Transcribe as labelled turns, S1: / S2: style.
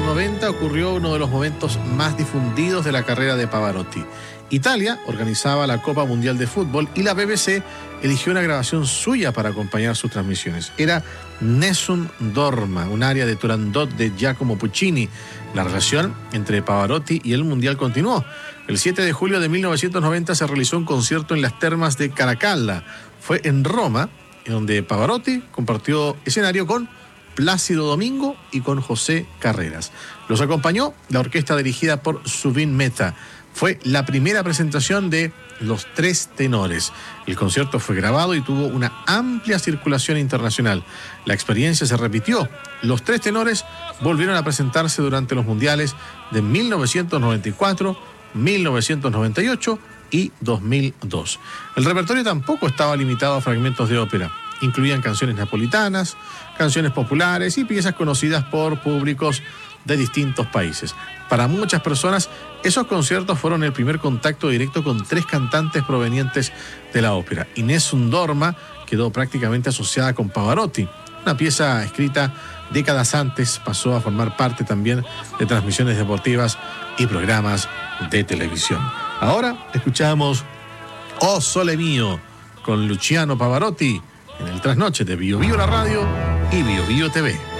S1: 90 ocurrió uno de los momentos más difundidos de la carrera de Pavarotti. Italia organizaba la Copa Mundial de Fútbol y la BBC eligió una grabación suya para acompañar sus transmisiones. Era Nessun Dorma, un aria de Turandot de Giacomo Puccini. La relación entre Pavarotti y el Mundial continuó. El 7 de julio de 1990 se realizó un concierto en las termas de Caracalla. Fue en Roma, en donde Pavarotti compartió escenario con Plácido Domingo y con José Carreras. Los acompañó la orquesta dirigida por Zubin Mehta. Fue la primera presentación de Los Tres Tenores. El concierto fue grabado y tuvo una amplia circulación internacional. La experiencia se repitió. Los Tres Tenores volvieron a presentarse durante los mundiales de 1994, 1998 y 2002. El repertorio tampoco estaba limitado a fragmentos de ópera. Incluían canciones napolitanas, canciones populares y piezas conocidas por públicos de distintos países. Para muchas personas, esos conciertos fueron el primer contacto directo con tres cantantes provenientes de la ópera. Nessun Dorma quedó prácticamente asociada con Pavarotti. Una pieza escrita décadas antes pasó a formar parte también de transmisiones deportivas y programas de televisión. Ahora escuchamos Oh Sole Mio con Luciano Pavarotti en el trasnoche de Bio Bio la radio y Bio Bio TV.